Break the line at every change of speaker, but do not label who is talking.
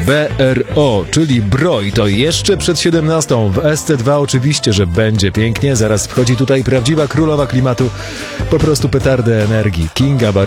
BRO, czyli Broj, to jeszcze przed 17. W SC2 oczywiście, że będzie pięknie. Zaraz wchodzi tutaj prawdziwa królowa klimatu. Po prostu petardę energii. Kinga